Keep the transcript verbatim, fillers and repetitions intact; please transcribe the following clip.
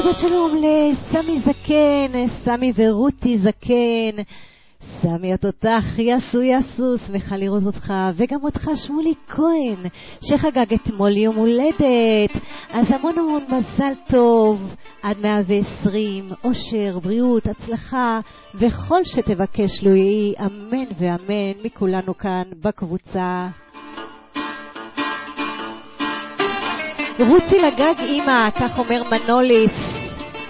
שבת שלום לסמי זקן, סמי ורותי זקן. סמי התותח, יסו יסו, שמחה לראות אותך, וגם אותך שמולי כהן, שחגג אתמול יום הולדת. אז המון המון מזל טוב, עד מאה ועשרים, אושר, בריאות, הצלחה, וכל שתבקש לו יהי, אמן ואמן, מכולנו כאן בקבוצה. רוצי לגג אמא, כך אומר מנוליס.